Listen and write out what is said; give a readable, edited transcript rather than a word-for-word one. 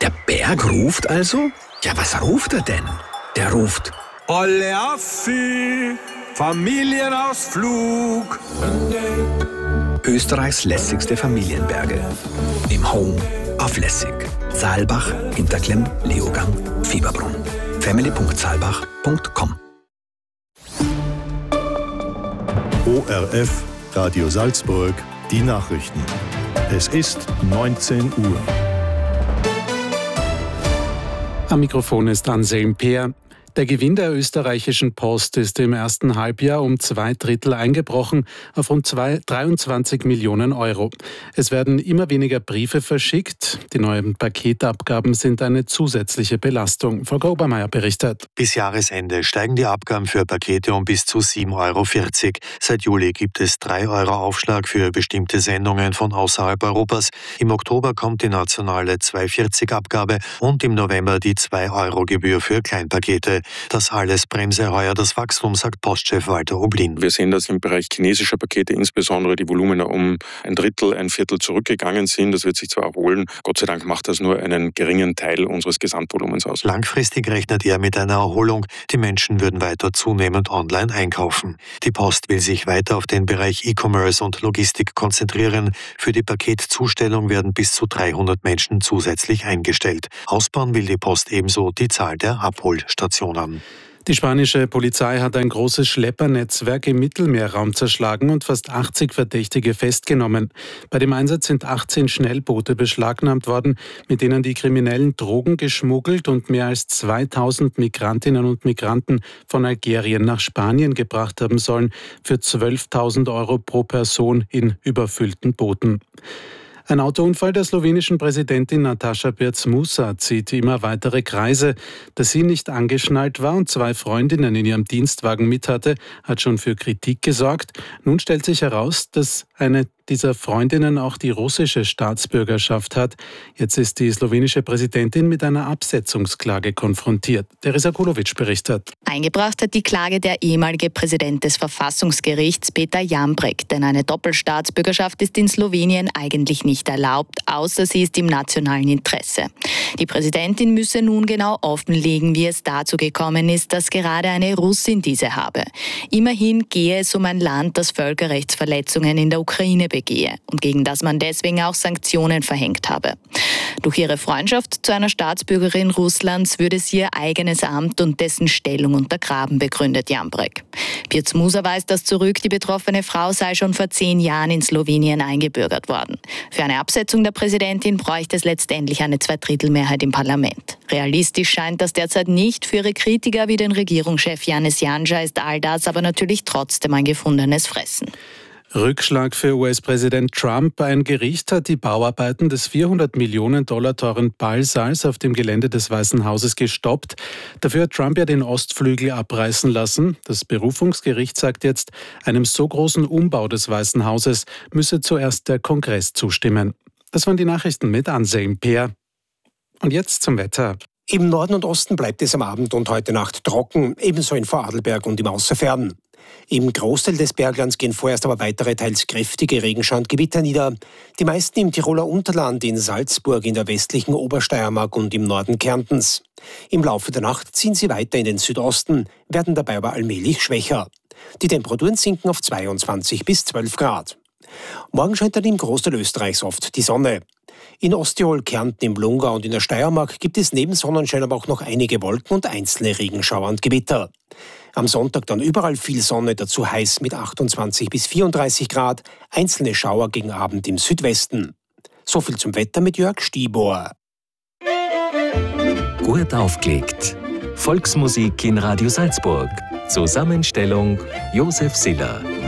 Der Berg ruft also? Ja, was ruft er denn? Der ruft: Olle Affi, Familienausflug. Österreichs lässigste Familienberge. Im Home auf Lässig. Saalbach, Hinterklemm, Leogang, Fieberbrunn. family.saalbach.com. ORF, Radio Salzburg, die Nachrichten. Es ist 19 Uhr. Am Mikrofon ist Anselm Peer. Der Gewinn der österreichischen Post ist im ersten Halbjahr um 2/3 eingebrochen auf rund 23 Millionen Euro. Es werden immer weniger Briefe verschickt. Die neuen Paketabgaben sind eine zusätzliche Belastung. Volker Obermeier berichtet. Bis Jahresende steigen die Abgaben für Pakete um bis zu 7,40 €. Seit Juli gibt es 3 € Aufschlag für bestimmte Sendungen von außerhalb Europas. Im Oktober kommt die nationale 2,40 € Abgabe und im November die 2 € Gebühr für Kleinpakete. Das alles bremse heuer das Wachstum, sagt Postchef Walter Oblin. Wir sehen, dass im Bereich chinesischer Pakete insbesondere die Volumina um 1/3, 1/4 zurückgegangen sind. Das wird sich zwar erholen, Gott sei Dank macht das nur einen geringen Teil unseres Gesamtvolumens aus. Langfristig rechnet er mit einer Erholung. Die Menschen würden weiter zunehmend online einkaufen. Die Post will sich weiter auf den Bereich E-Commerce und Logistik konzentrieren. Für die Paketzustellung werden bis zu 300 Menschen zusätzlich eingestellt. Ausbauen will die Post ebenso die Zahl der Abholstationen. Die spanische Polizei hat ein großes Schleppernetzwerk im Mittelmeerraum zerschlagen und fast 80 Verdächtige festgenommen. Bei dem Einsatz sind 18 Schnellboote beschlagnahmt worden, mit denen die Kriminellen Drogen geschmuggelt und mehr als 2000 Migrantinnen und Migranten von Algerien nach Spanien gebracht haben sollen, für 12.000 € pro Person in überfüllten Booten. Ein Autounfall der slowenischen Präsidentin Nataša Pirc-Musar zieht immer weitere Kreise. Dass sie nicht angeschnallt war und 2 Freundinnen in ihrem Dienstwagen mit hatte, hat schon für Kritik gesorgt. Nun stellt sich heraus, dass eine dieser Freundinnen auch die russische Staatsbürgerschaft hat. Jetzt ist die slowenische Präsidentin mit einer Absetzungsklage konfrontiert. Teresa Kulovic berichtet. Eingebracht hat die Klage der ehemalige Präsident des Verfassungsgerichts Petar Jambrek, denn eine Doppelstaatsbürgerschaft ist in Slowenien eigentlich nicht erlaubt, außer sie ist im nationalen Interesse. Die Präsidentin müsse nun genau offenlegen, wie es dazu gekommen ist, dass gerade eine Russin diese habe. Immerhin gehe es um ein Land, das Völkerrechtsverletzungen in der Ukraine begehe und gegen das man deswegen auch Sanktionen verhängt habe. Durch ihre Freundschaft zu einer Staatsbürgerin Russlands würde sie ihr eigenes Amt und dessen Stellung untergraben, begründet Jambrek. Pirc-Musar weist das zurück, die betroffene Frau sei schon vor 10 Jahren in Slowenien eingebürgert worden. Für eine Absetzung der Präsidentin bräuchte es letztendlich eine 2/3-Mehrheit im Parlament. Realistisch scheint das derzeit nicht. Für ihre Kritiker wie den Regierungschef Janez Janša ist all das aber natürlich trotzdem ein gefundenes Fressen. Rückschlag für US-Präsident Trump. Ein Gericht hat die Bauarbeiten des 400 Millionen $ teuren Ballsaals auf dem Gelände des Weißen Hauses gestoppt. Dafür hat Trump ja den Ostflügel abreißen lassen. Das Berufungsgericht sagt jetzt, einem so großen Umbau des Weißen Hauses müsse zuerst der Kongress zustimmen. Das waren die Nachrichten mit Anselm Peer. Und jetzt zum Wetter. Im Norden und Osten bleibt es am Abend und heute Nacht trocken, ebenso in Vorarlberg und im Außerfern. Im Großteil des Berglands gehen vorerst aber weitere teils kräftige Regenschauer und Gewitter nieder. Die meisten im Tiroler Unterland, in Salzburg, in der westlichen Obersteiermark und im Norden Kärntens. Im Laufe der Nacht ziehen sie weiter in den Südosten, werden dabei aber allmählich schwächer. Die Temperaturen sinken auf 22 bis 12 Grad. Morgen scheint dann im Großteil Österreichs oft die Sonne. In Osttirol, Kärnten, im Lungau und in der Steiermark gibt es neben Sonnenschein aber auch noch einige Wolken und einzelne Regenschauer und Gewitter. Am Sonntag dann überall viel Sonne, dazu heiß mit 28 bis 34 Grad, einzelne Schauer gegen Abend im Südwesten. So viel zum Wetter mit Jörg Stibor. Gut aufgelegt. Volksmusik in Radio Salzburg. Zusammenstellung Josef Siller.